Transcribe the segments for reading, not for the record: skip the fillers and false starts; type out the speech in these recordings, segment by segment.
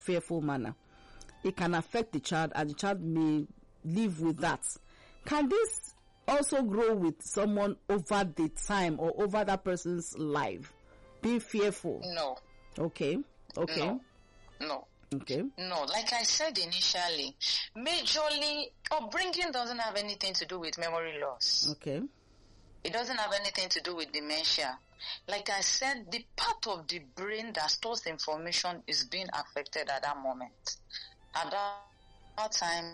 fearful manner, it can affect the child, and the child may live with that. Can this also grow with someone over the time or over that person's life? Being fearful? No. Okay. No. Okay. No, like I said initially, majorly upbringing doesn't have anything to do with memory loss. Okay. It doesn't have anything to do with dementia. Like I said, the part of the brain that stores information is being affected at that moment. At that time,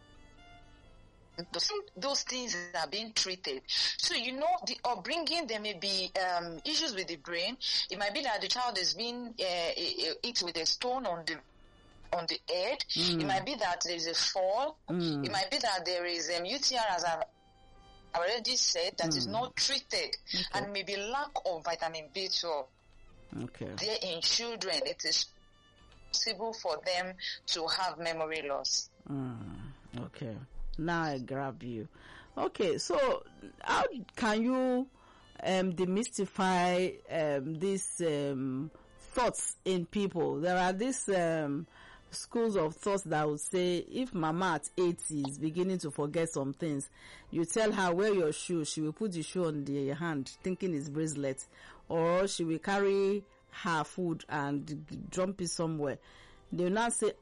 those things are being treated. So, the upbringing, there may be issues with the brain. It might be that the child is being hit with a stone on the head. It might be that there is a fall. It might be that there is UTR, as I've already said, that is not treated, and maybe lack of vitamin B12. Okay. There in children, it is possible for them to have memory loss. Okay. Now I grab you. Okay, so how can you demystify these thoughts in people? There are these schools of thoughts that would say if mama at 80 is beginning to forget some things, you tell her wear your shoe, she will put the shoe on the hand thinking it's bracelet, or she will carry her food and drop it somewhere. They will not say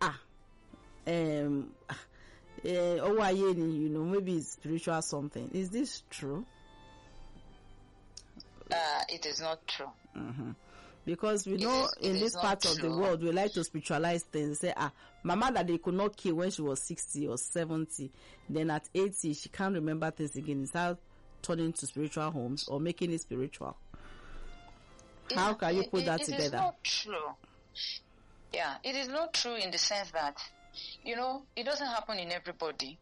maybe it's spiritual something. Is this true? It is not true. Because we know in this part of the world, we like to spiritualize things. Say, mama that they could not kill when she was 60 or 70, then at 80, she can't remember things again. It's how turning to spiritual homes or making it spiritual. How can you put that together? It is not true. Yeah, it is not true in the sense that, it doesn't happen in everybody.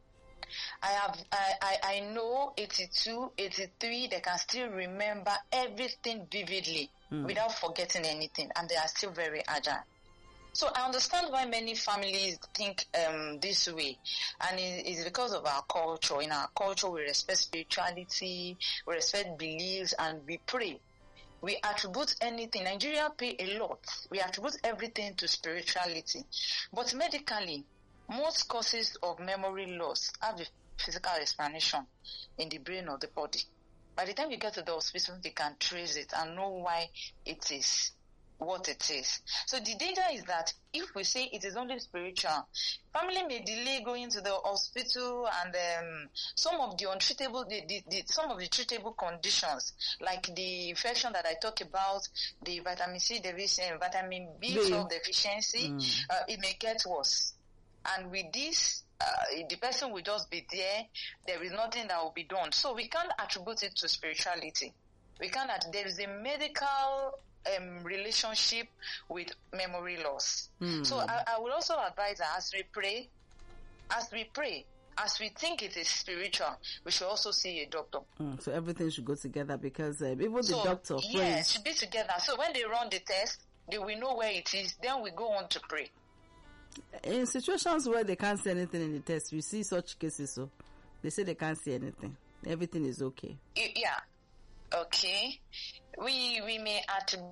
I know 82, 83, they can still remember everything vividly without forgetting anything, and they are still very agile. So I understand why many families think this way, and it's because of our culture. In our culture, we respect spirituality, we respect beliefs, and we pray. We attribute anything. Nigeria pay a lot. We attribute everything to spirituality. But medically, most causes of memory loss have a physical explanation in the brain or the body. By the time you get to the hospital, they can trace it and know why it is what it is. So the danger is that if we say it is only spiritual, family may delay going to the hospital, and some of the untreatable, some of the treatable conditions, like the infection that I talked about, the vitamin C deficiency, vitamin B12 deficiency, it may get worse. And with this, the person will just be there. There is nothing that will be done. So we can't attribute it to spirituality. There is a medical relationship with memory loss. So I would also advise that as we pray, as we think it is spiritual, we should also see a doctor. So everything should go together, because even the doctor prays. Yeah, it should be together. So when they run the test, they will know where it is. Then we go on to pray. In situations where they can't see anything in the test, we see such cases. So they say they can't see anything. Everything is okay. Yeah. Okay. We may attribute.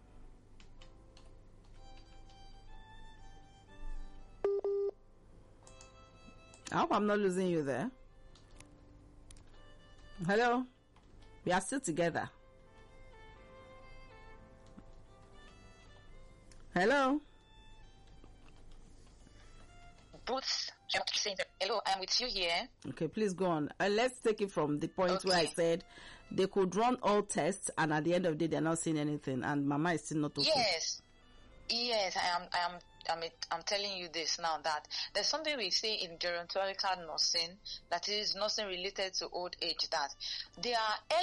I hope I'm not losing you there. Hello? We are still together. Hello? Boots. Hello, I'm with you here. Okay, please go on. Let's take it from the point where I said they could run all tests, and at the end of the day, they're not seeing anything, and mama is still not okay. Yes, I'm telling you this now, that there's something we say in gerontological nursing, that is nursing related to old age, that their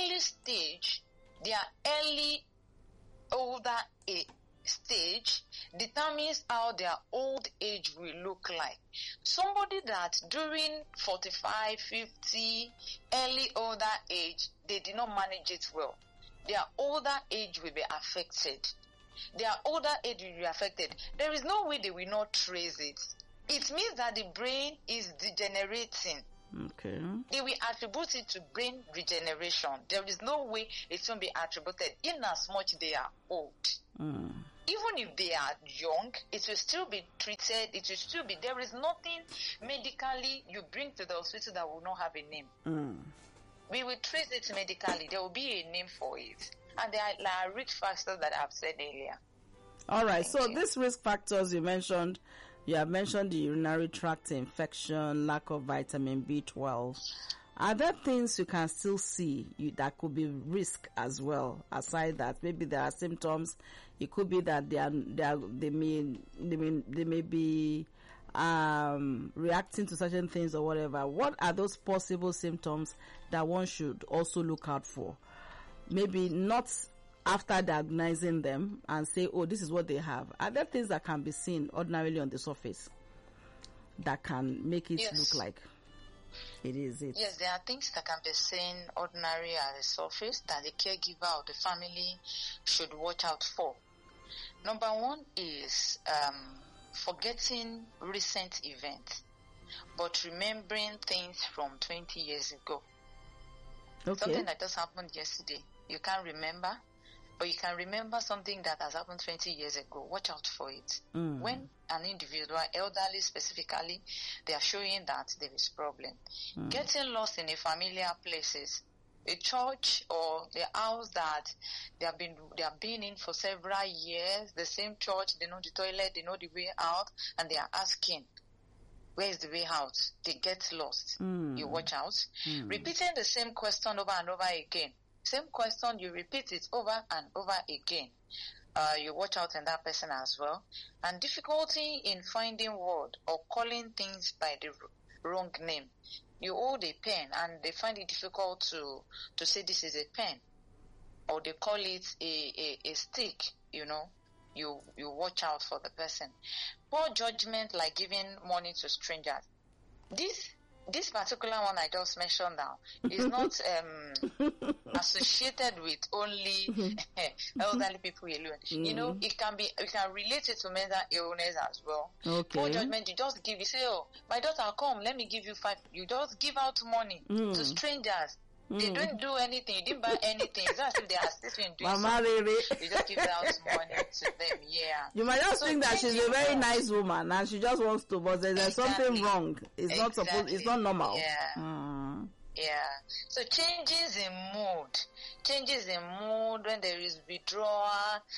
early older age stage determines how their old age will look like. Somebody that during 45, 50, early older age, they did not manage it well, their older age will be affected. Their older age will be affected. There is no way they will not trace it. It means that the brain is degenerating. Okay. They will attribute it to brain regeneration. There is no way it will be attributed in as much they are old. even if they are young, it will still be treated. It will still be. There is nothing medically you bring to the hospital that will not have a name. We will treat it medically. There will be a name for it. And there are risk factors that I've said earlier. All right. So these risk factors you have mentioned the urinary tract infection, lack of vitamin B12. Are there things you can still see that could be risk as well? Aside that, maybe there are symptoms. It could be that they may be reacting to certain things or whatever. What are those possible symptoms that one should also look out for? Maybe not after diagnosing them and say, oh, this is what they have. Are there things that can be seen ordinarily on the surface that can make it look like it is it? Yes, there are things that can be seen ordinary at the surface that the caregiver or the family should watch out for. Number one is forgetting recent events, but remembering things from 20 years ago. Okay. Something that just happened yesterday, you can't remember, but you can remember something that has happened 20 years ago. Watch out for it. When an individual, elderly specifically, they are showing that there is problem. Getting lost in a familiar places, a church or the house that they have been in for several years, the same church, they know the toilet, they know the way out, and they are asking, where is the way out? They get lost. You watch out. Repeating the same question over and over again. Same question, you repeat it over and over again. You watch out in that person as well. And difficulty in finding word or calling things by the wrong name. You hold a pen and they find it difficult to say this is a pen, or they call it a stick, you know. You watch out for the person. Poor judgment, like giving money to strangers. This particular one I just mentioned now is not associated with only elderly people alone. You know, we can relate it to mental illness as well. Okay. Poor judgment, you just give, you say, oh, my daughter, come, let me give you 5. You just give out money to strangers. They don't do anything. You didn't buy anything. It's not as if they are assisting doing something. You just give out money to them. Yeah. You might just think that she's a very nice woman and she just wants to, but there's something wrong. It's not supposed. It's not normal. Yeah. Yeah. So changes in mood when there is withdrawal,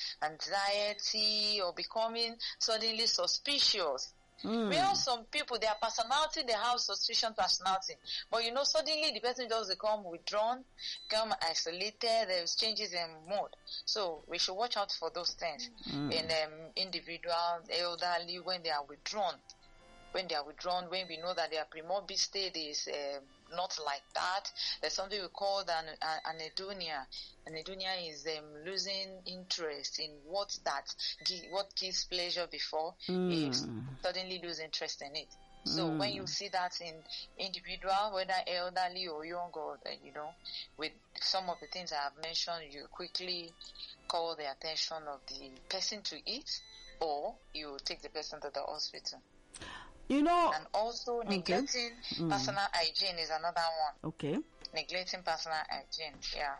anxiety, or becoming suddenly suspicious. We have some people, their personality, they have suspicion personality. But you know, suddenly the person just become withdrawn, become isolated, there's changes in mood. So we should watch out for those things in individual, elderly, when they are withdrawn. When when we know that their premorbid state is not like that, there's something we call anhedonia. Anhedonia is losing interest in what gives pleasure before, is suddenly lose interest in it. So when you see that in individual, whether elderly or young, or with some of the things I have mentioned, you quickly call the attention of the person to it, or you take the person to the hospital. And also neglecting personal hygiene is another one. Okay. Neglecting personal hygiene, yeah.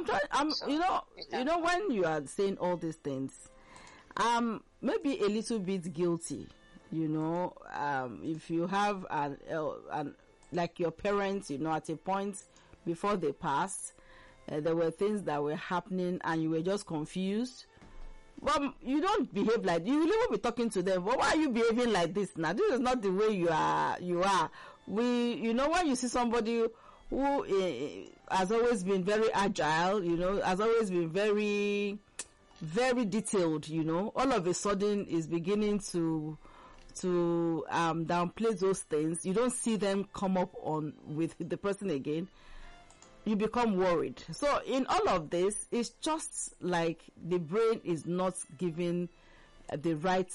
When you are saying all these things, maybe a little bit guilty, if you have like your parents, at a point before they passed, there were things that were happening and you were just confused. Well, you don't behave like you will even be talking to them. But why are you behaving like this now? This is not the way you are. When you see somebody who has always been very agile, has always been very, very detailed, all of a sudden is beginning to downplay those things. You don't see them come up with the person again. You become worried. So in all of this, it's just like the brain is not giving the right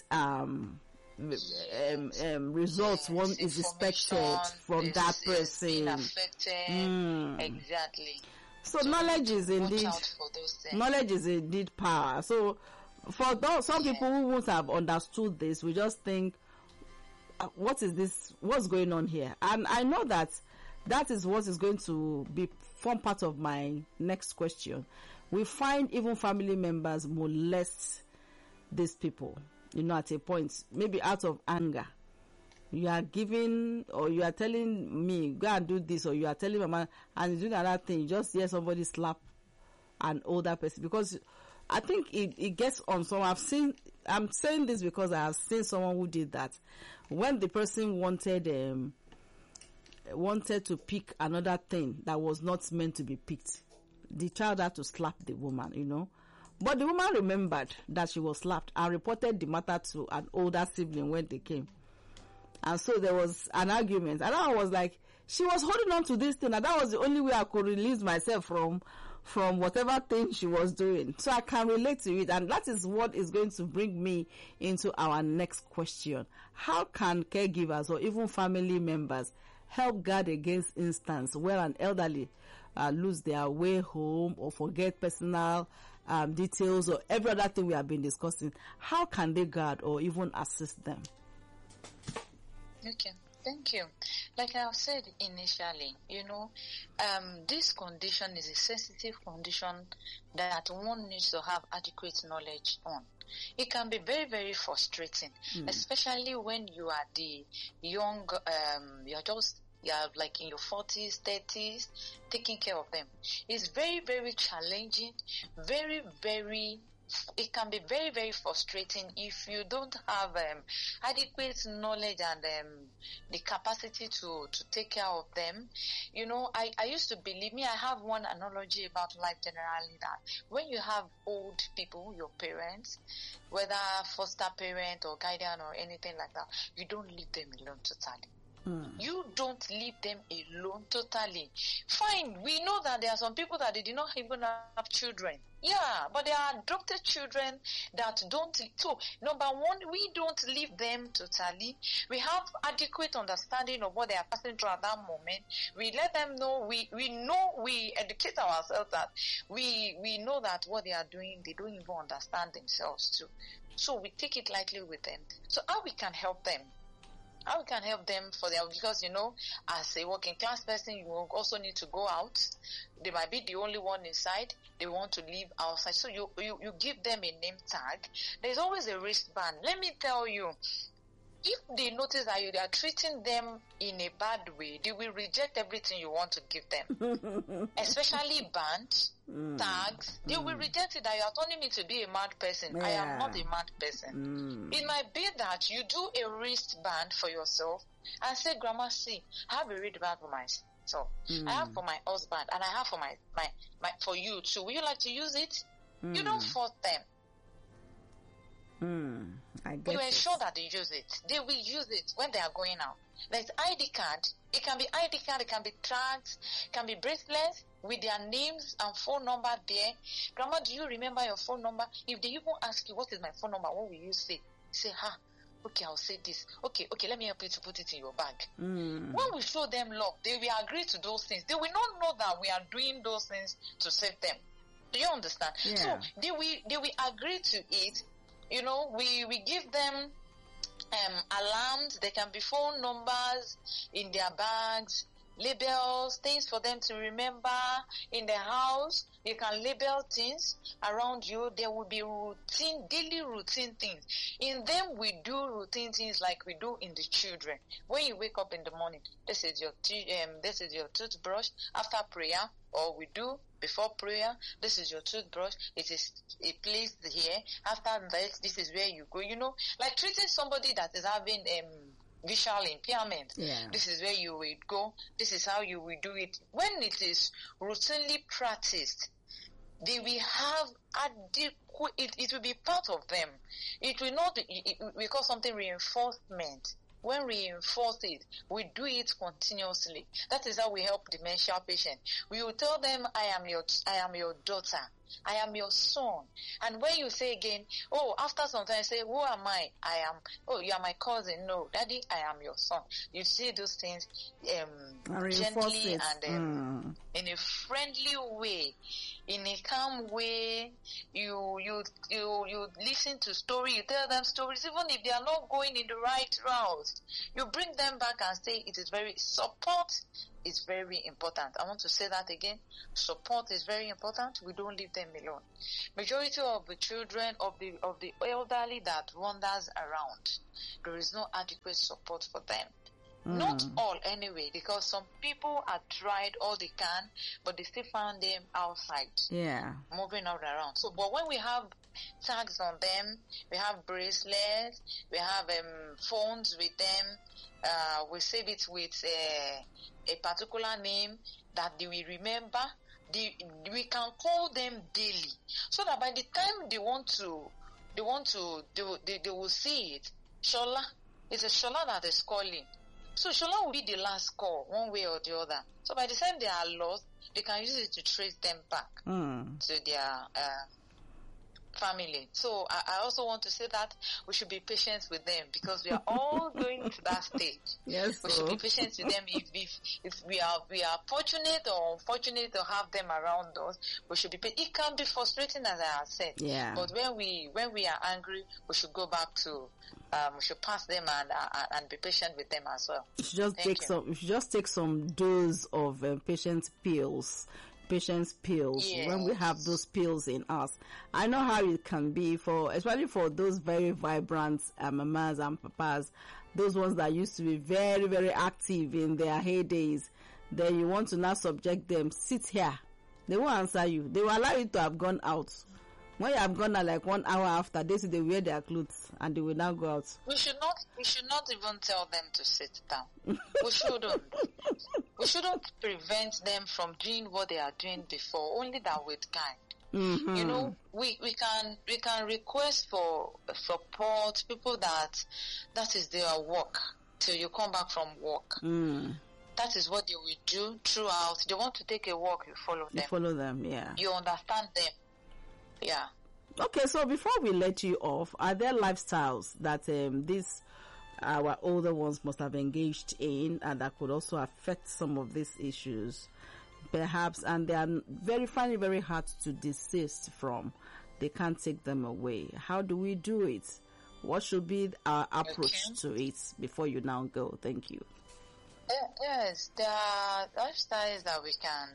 results one is expected from that person. Exactly. So knowledge is indeed power. So for some people who won't have understood this, we just think, what is this? What's going on here? And I know that is what is going to form part of my next question. We find even family members molest these people, at a point, maybe out of anger. You are giving, or you are telling me, go and do this, or you are telling mama, and you doing another thing, you just hear somebody slap an older person. Because I think it gets on. So I'm saying this because I have seen someone who did that. When the person wanted to pick another thing that was not meant to be picked, the child had to slap the woman, But the woman remembered that she was slapped and reported the matter to an older sibling when they came. And so there was an argument. And I was like, she was holding on to this thing, and that was the only way I could release myself from whatever thing she was doing. So I can relate to it. And that is what is going to bring me into our next question. How can caregivers or even family members help guard against instances where an elderly lose their way home or forget personal details or every other thing we have been discussing? How can they guard or even assist them? Okay, thank you. Like I said initially, this condition is a sensitive condition that one needs to have adequate knowledge on. It can be very, very frustrating, especially when you are the young, you're like in your 40s, 30s, taking care of them. It's very, very challenging, very, very. It can be very, very frustrating if you don't have adequate knowledge and the capacity to take care of them. I used to believe, I have one analogy about life generally, that when you have old people, your parents, whether foster parent or guardian or anything like that, you don't leave them alone totally. You don't leave them alone totally. Fine, we know that there are some people that they did not even have children. Yeah, but there are adopted children that don't. So, number one, we don't leave them totally. We have adequate understanding of what they are passing through at that moment. We let them know. We educate ourselves that we know that what they are doing, they don't even understand themselves too. So we take it lightly with them. So how we can help them? How we can help them because, as a working class person, you will also need to go out. They might be the only one inside. They want to live outside. So you give them a name tag. There's always a wristband. Let me tell you, if they notice that you are treating them in a bad way, they will reject everything you want to give them. Especially bands, tags. They will reject it that you are turning me to be a mad person. Yeah. I am not a mad person. It might be that you do a wristband for yourself and say, Grandma, see, I have a wristband for myself. I have for my husband, and I have for my for you too. Would you like to use it? You don't force them. You ensure that they use it. They will use it when they are going out. There's ID card. It can be ID card, it can be tags, it can be bracelets with their names and phone number there. Grandma, do you remember your phone number? If they even ask you, what is my phone number, what will you say? Say, okay, I'll say this. Okay, let me help you to put it in your bag. When we show them love, they will agree to those things. They will not know that we are doing those things to save them. Do you understand? Yeah. So they will agree to it. We give them alarms. There can be phone numbers in their bags, labels, things for them to remember in the house. You can label things around you. There will be daily routine things. In them, we do routine things like we do in the children. When you wake up in the morning, this is your toothbrush after prayer, or we do before prayer. This is your toothbrush. It is placed here. After that, this is where you go. Like treating somebody that is having visual impairment. Yeah. This is where you will go. This is how you will do it. When it is routinely practiced, they will have adequate. It will be part of them. It will not. We call something reinforcement. When we reinforce it, we do it continuously. That is how we help dementia patients. We will tell them, I am your daughter. I am your son. And when you say again, after some time, say, who am I? You are my cousin. No, Daddy, I am your son. You say those things gently and in a friendly way, in a calm way. You listen to stories. You tell them stories, even if they are not going in the right route. You bring them back and say it is very support is very important. I want to say that again. Support is very important. We don't leave them alone. Majority of the children of the elderly that wanders around, there is no adequate support for them. Not all anyway, because some people have tried all they can, but they still find them outside. Yeah. Moving all around. So, but when we have tags on them, we have bracelets, we have phones with them, we save it with a particular name that they will remember. We can call them daily, so that by the time they will see it. Shola, it's a Shola that is calling. So Shola will be the last call, one way or the other. So by the time they are lost, they can use it to trace them back to their family. So I also want to say that we should be patient with them, because we are all going to that stage. Yes, we should be patient with them. If we are fortunate or unfortunate to have them around us, we should be patient. It can be frustrating, as I have said. Yeah. But when we are angry, we should go back to we should pass them and be patient with them as well. You should just take some dose of patience pills. Yes. When we have those pills in us. I know how it can be, especially for those very vibrant mamas and papas, those ones that used to be very, very active in their heydays. Then you want to now subject them. Sit here. They won't answer you. They will allow you to have gone out. When you have gone out like 1 hour after, they wear their clothes and they will now go out. We should not even tell them to sit down. We shouldn't. We shouldn't prevent them from doing what they are doing before, only that with guide. Mm-hmm. You know, we can request for support, people that is their work till you come back from work. That is what they will do throughout. They want to take a walk, you follow them. You follow them, yeah. You understand them. Yeah. Okay, so before we let you off, are there lifestyles that our older ones must have engaged in and that could also affect some of these issues, perhaps, and they are find it very hard to desist from? They can't take them away. How do we do it? What should be our approach to it before you now go? Thank you. Yes, there are lifestyles that we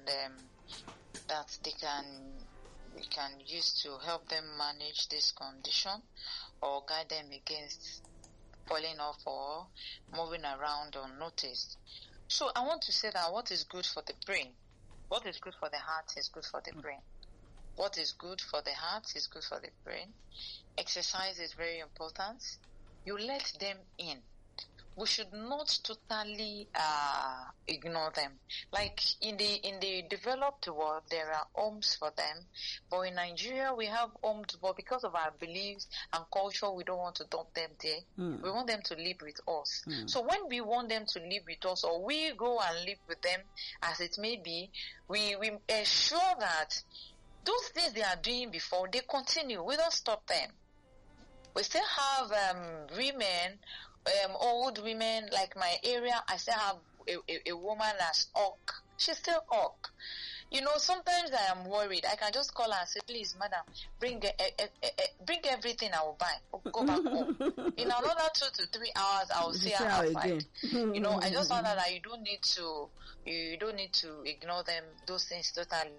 can use to help them manage this condition or guide them against falling off or moving around unnoticed. So I want to say that what is good for the brain, what is good for the heart is good for the brain. What is good for the heart is good for the brain. Exercise is very important. You let them in. We should not totally ignore them. Like in the developed world, there are homes for them, but in Nigeria we have homes, but because of our beliefs and culture, we don't want to dump them there. We want them to live with us. So when we want them to live with us, or we go and live with them, as it may be, we ensure that those things they are doing before, they continue. We don't stop them. We still have women. Old women, like my area, I still have a woman that's awk. She's still awk. You know, sometimes I am worried. I can just call her and say, please, madam, bring everything I will buy. Go back home. In another 2 to 3 hours, I will see her outside. You know, I just found out that you don't need to ignore them, those things totally.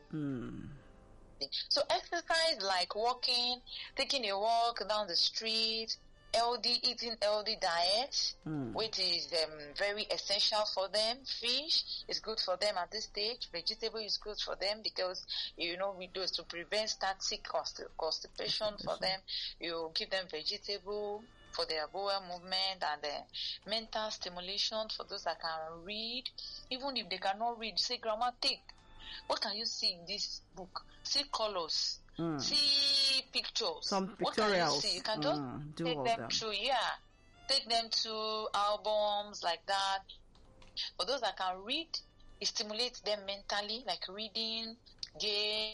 So exercise like walking, taking a walk down the street, eating healthy diet, which is very essential for them. Fish is good for them at this stage. Vegetable is good for them because, you know, we do it to prevent static constipation for them. You give them vegetable for their bowel movement and mental stimulation for those that can read. Even if they cannot read, say, Grandma, take. What can you see in this book? See colors. See pictures. Some pictorials. What can you see? You can just take them through, take them to albums like that. For those that can read, it stimulates them mentally, like reading, games,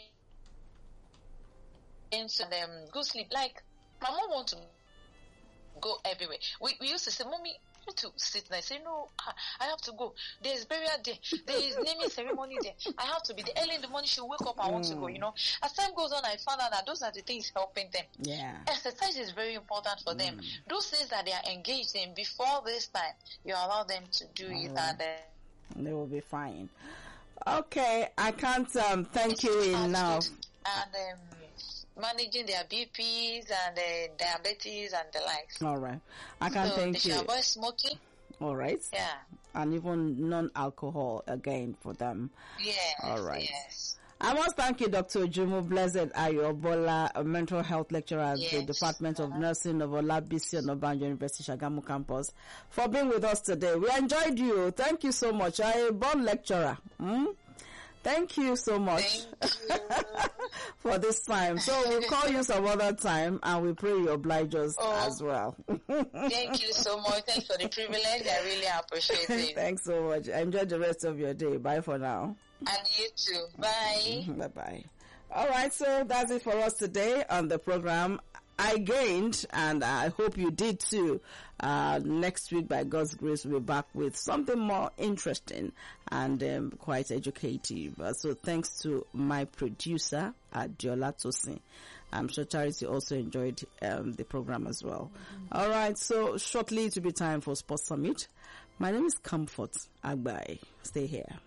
and go sleep. Like, my mom wants to go everywhere. We used to say, Mommy, to sit there. I say, no, I have to go. There's burial there. There is naming ceremony there. I have to be there. Early in the morning, she'll wake up. I want to go, you know. As time goes on, I found out that those are the things helping them. Yeah. Exercise is very important for them. Those things that they are engaged in before this time, you allow them to do it, and They will be fine. Okay, I can't thank you enough. And managing their BPs and diabetes and the likes. All right, I can't thank they you. should avoid smoking. All right. Yeah. And even non-alcohol again for them. Yes. All right. Yes. I must thank you, Dr. Jumu Blessed Ayobola, a mental health lecturer at the Department of Nursing of Olabisi Onabanjo University, Shagamu campus, for being with us today. We enjoyed you. Thank you so much. You are a born lecturer. Thank you so much for this time. So we'll call you some other time, and we pray you oblige us as well. Thank you so much. Thanks for the privilege. I really appreciate it. Thanks so much. Enjoy the rest of your day. Bye for now. And you too. Bye. Bye-bye. All right, so that's it for us today on the program. I gained, and I hope you did too. Next week, by God's grace, we'll be back with something more interesting and quite educative. So thanks to my producer, Diola Tosin. I'm sure Charity also enjoyed the program as well. All right, so shortly it will be time for Sports Summit. My name is Comfort Agbai. Stay here.